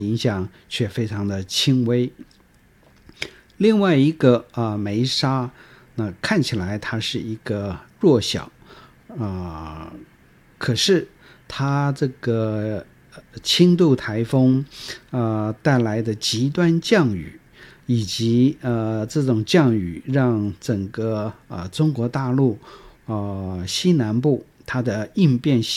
影响却非常的轻微。另外一个梅沙，那看起来它是一个弱小可是它这个轻度台风带来的极端降雨，以及这种降雨让整个中国大陆西南部它的应变